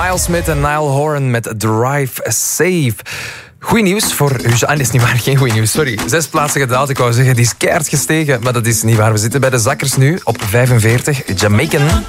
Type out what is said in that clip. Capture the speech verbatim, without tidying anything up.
Nile Smith en Niall Horan met Drive Safe. Goeie nieuws voor Eugène. Ah, dat is niet waar, geen goeie nieuws, sorry. Zes plaatsen gedaald, ik wou zeggen, die is keihard gestegen. Maar dat is niet waar. We zitten bij de zakkers nu op vijfenveertig. Jamaican.